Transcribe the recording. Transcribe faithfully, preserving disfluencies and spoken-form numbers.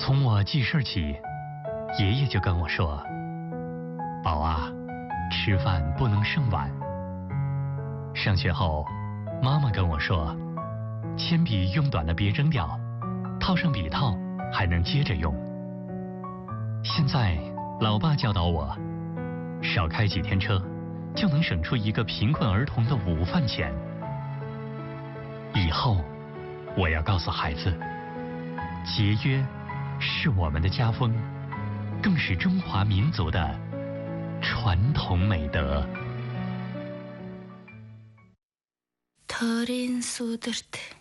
从我记事起，爷爷就跟我说：“宝啊，吃饭不能剩碗。”上学后，妈妈跟我说：“铅笔用短了别扔掉，套上笔套还能接着用。”现在，老爸教导我，少开几天车，就能省出一个贫困儿童的午饭钱。以后，我要告诉孩子，节约是我们的家风，更是中华民族的传统美德。 달인 쏟을 때